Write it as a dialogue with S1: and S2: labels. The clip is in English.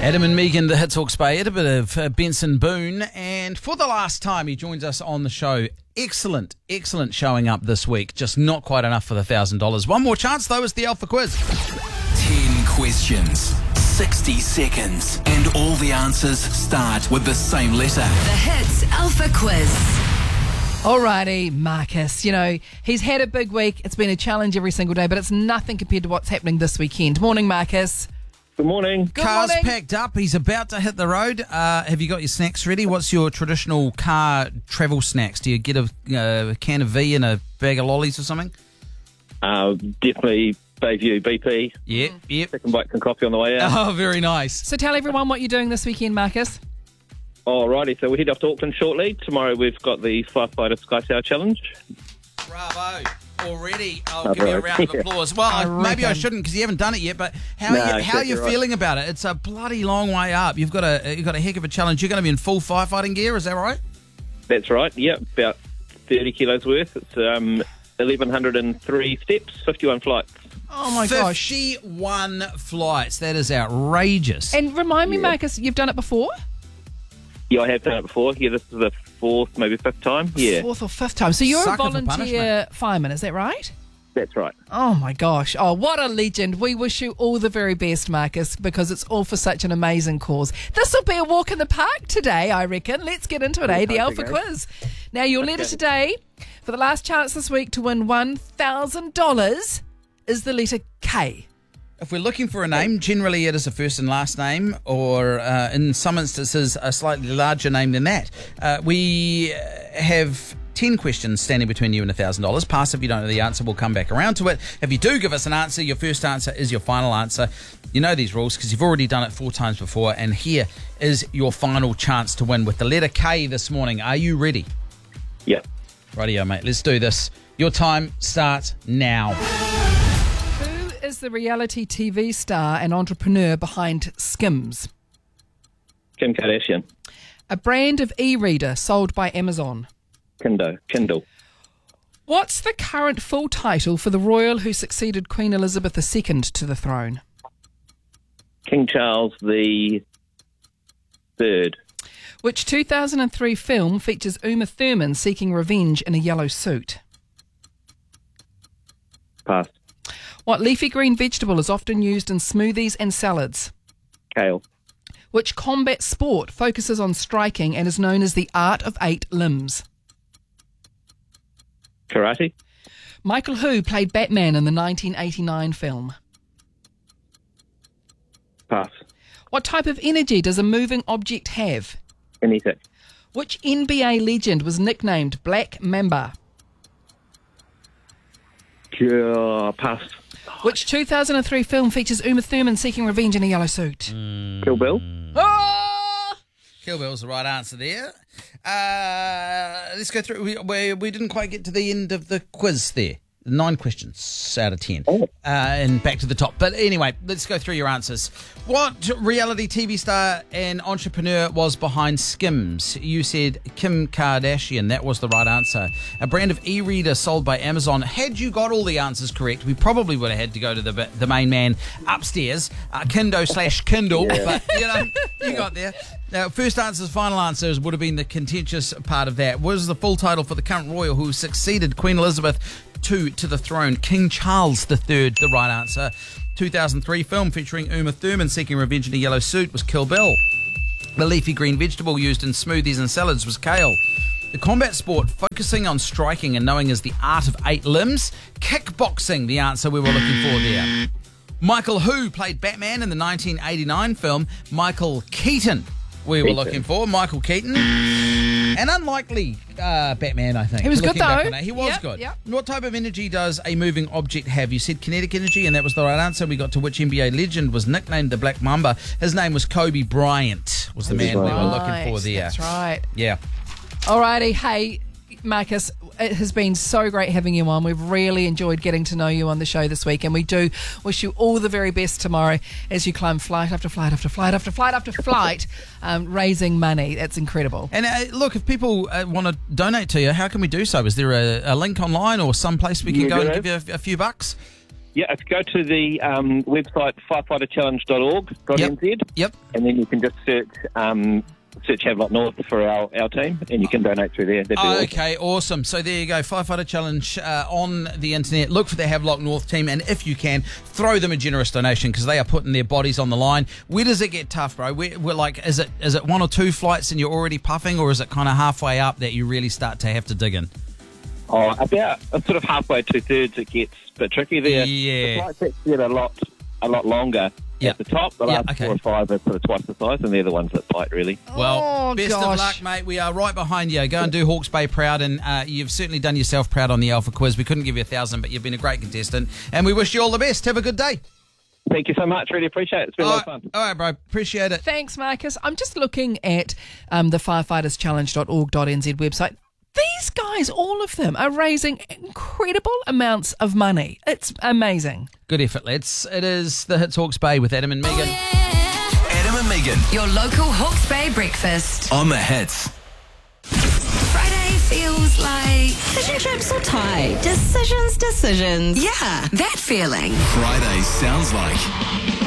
S1: Adam and Megan, the Hits Hawke's Bay, a bit of Benson Boone, and for the last time he joins us on the show. Excellent showing up this week, just not quite enough for the $1,000. One more chance though is the Alpha Quiz.
S2: 10 questions, 60 seconds, and all the answers start with the same letter.
S3: The Hits Alpha Quiz.
S4: Alrighty, Marcus. You know, he's had a big week. It's been a challenge every single day, but it's nothing compared to what's happening this weekend. Morning, Marcus.
S5: Good morning.
S4: Good
S1: Car's
S4: morning.
S1: packed up. He's about to hit the road. Have you got your snacks ready? What's your traditional car travel snacks? Do you get a can of V and a bag of lollies or something?
S5: Definitely Bayview BP.
S1: Yep.
S5: Second bite some coffee on the way out.
S1: Oh, very nice.
S4: So tell everyone what you're doing this weekend, Marcus.
S5: Alrighty, so we head off to Auckland shortly. Tomorrow we've got the Firefighter Sky Tower Challenge.
S1: Bravo. Already, I'll give you a round of applause. Well, maybe I shouldn't because you haven't done it yet. But how are you feeling about it? It's a bloody long way up. You've got a heck of a challenge. You're going to be in full firefighting gear. Is that right?
S5: That's right. Yep, about 30 kilos worth. It's 1,103 steps, 51 flights.
S4: Oh my gosh.
S1: 51 flights. That is outrageous.
S4: And remind me, Marcus, you've done it before?
S5: Yeah, I have done it before. Yeah, this is the fourth, maybe fifth time. Yeah,
S4: Fourth or fifth time. So you're
S1: Sucker
S4: a
S1: for
S4: volunteer
S1: punishment.
S4: fireman, is that right?
S5: that's right.
S4: Oh my gosh. Oh, what a legend. We wish you all the very best, Marcus, because it's all for such an amazing cause. This will be a walk in the park today, I reckon. Let's get into it, eh? The Alpha Quiz. Now, your letter today, for the last chance this week to win $1,000, is the letter K.
S1: If we're looking for a name, generally it is a first and last name, or in some instances a slightly larger name than that. We have 10 questions standing between you and $1,000. Pass if you don't know the answer. We'll come back around to it. If you do give us an answer, your first answer is your final answer. You know these rules because you've already done it 4 times before, and here is your final chance to win with the letter K this morning. Are you ready?
S5: Yeah.
S1: Rightio, mate. Let's do this. Your time starts now.
S4: Who is the reality TV star and entrepreneur behind Skims?
S5: Kim Kardashian.
S4: A brand of e-reader sold by Amazon.
S5: Kindle.
S4: What's the current full title for the royal who succeeded Queen Elizabeth II to the throne?
S5: King Charles the Third.
S4: Which 2003 film features Uma Thurman seeking revenge in a yellow suit?
S5: Pass.
S4: What leafy green vegetable is often used in smoothies and salads?
S5: Kale.
S4: Which combat sport focuses on striking and is known as the art of 8 limbs?
S5: Karate.
S4: Michael Who played Batman in the 1989 film?
S5: Pass.
S4: What type of energy does a moving object have?
S5: Kinetic.
S4: Which NBA legend was nicknamed Black Mamba?
S5: Pass.
S4: Which 2003 film features Uma Thurman seeking revenge in a yellow suit?
S5: Kill Bill.
S4: Oh!
S1: Kill Bill's the right answer there. Let's go through. We didn't quite get to the end of the quiz there. 9 questions out of 10. And back to the top. But anyway, let's go through your answers. What reality TV star and entrepreneur was behind Skims? You said Kim Kardashian. That was the right answer. A brand of e-reader sold by Amazon. Had you got all the answers correct, we probably would have had to go to the main man upstairs, Kindle. But, you got there. Now, first answers, final answers would have been the contentious part of that. What is the full title for the current royal who succeeded Queen Elizabeth II to the throne? King Charles III, the right answer. 2003 film featuring Uma Thurman seeking revenge in a yellow suit was Kill Bill. The leafy green vegetable used in smoothies and salads was kale. The combat sport focusing on striking and knowing as the art of 8 limbs, kickboxing, the answer we were looking for there. Michael Who played Batman in the 1989 film, Michael Keaton. We were looking for Michael Keaton. An unlikely Batman, I think.
S4: He was good,
S1: Looking back
S4: though.
S1: on it. He was
S4: Yep,
S1: good.
S4: yep.
S1: What type of energy does a moving object have? You said kinetic energy, and that was the right answer. We got to which NBA legend was nicknamed the Black Mamba. His name was Kobe Bryant, was the man we were looking for there.
S4: That's right.
S1: Yeah.
S4: Alrighty, hey, Marcus, it has been so great having you on. We've really enjoyed getting to know you on the show this week, and we do wish you all the very best tomorrow as you climb flight after flight after flight after flight after flight, raising money. That's incredible.
S1: And look, if people want to donate to you, how can we do so? Is there a link online or some place we can go and give you a few bucks?
S5: Yeah, if you go to the website firefighterchallenge.org.nz,
S1: Yep.
S5: and then you can just search Havelock North for our team, and you can donate through there. That'd be awesome.
S1: Okay, awesome. So there you go, Firefighter Challenge on the internet. Look for the Havelock North team, and if you can, throw them a generous donation because they are putting their bodies on the line. Where does it get tough, bro? We're like, is it 1 or 2 flights and you're already puffing, or is it kind of halfway up that you really start to have to dig in?
S5: Oh, about sort of halfway, 2/3, it gets a bit tricky there.
S1: Yeah.
S5: The flights actually get a lot longer.
S1: Yeah.
S5: At the top, the last 4 or 5 are sort of twice the size, and they're the ones that fight, really.
S1: Well, best of luck, mate. We are right behind you. Go and do Hawke's Bay proud, and you've certainly done yourself proud on the Alpha Quiz. We couldn't give you 1,000, but you've been a great contestant, and we wish you all the best. Have a good day.
S5: Thank you so much. Really appreciate it. It's been a lot of fun.
S1: All right, bro. Appreciate it.
S4: Thanks, Marcus. I'm just looking at the firefighterschallenge.org.nz website. These guys, all of them, are raising incredible amounts of money. It's amazing.
S1: Good effort, lads. It is the Hits Hawke's Bay with Adam and Megan.
S2: Adam and Megan
S3: Your local Hawke's Bay breakfast.
S2: on the Hits.
S3: Friday feels like
S6: Fish and chips or tie? Decisions.
S3: yeah, that feeling.
S2: Friday sounds like